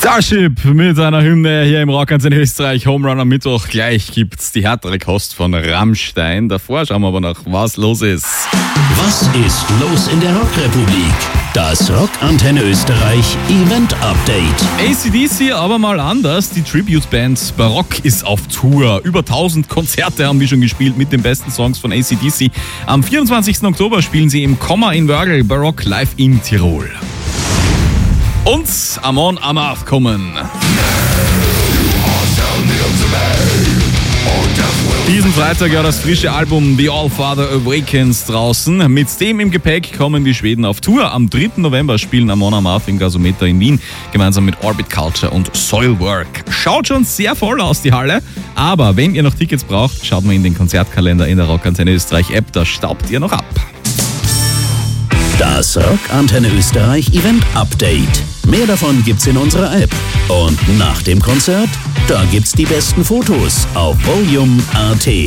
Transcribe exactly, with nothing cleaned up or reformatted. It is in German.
Starship mit einer Hymne hier im Rockantenne Österreich. Home Run am Mittwoch. Gleich gibt's die härtere Kost von Rammstein. Davor schauen wir aber nach, was los ist. Was ist los in der Rockrepublik? Das Rockantenne Österreich Event Update. A C D C aber mal anders. Die Tribute-Band Barock ist auf Tour. Über tausend Konzerte haben wir schon gespielt mit den besten Songs von A C D C. Am vierundzwanzigsten Oktober spielen sie im Komma in Wörgl Barock live in Tirol. Und Amon Amarth kommen. Diesen Freitag ja das frische Album The All Father Awakens draußen. Mit dem im Gepäck kommen die Schweden auf Tour. Am dritten November spielen Amon Amarth im Gasometer in Wien gemeinsam mit Orbit Culture und Soilwork. Schaut schon sehr voll aus, die Halle. Aber wenn ihr noch Tickets braucht, schaut mal in den Konzertkalender in der Rockantenne Österreich App. Da staubt ihr noch ab. Das Rockantenne Österreich Event Update. Mehr davon gibt's in unserer App. Und nach dem Konzert, da gibt's die besten Fotos auf volume punkt at.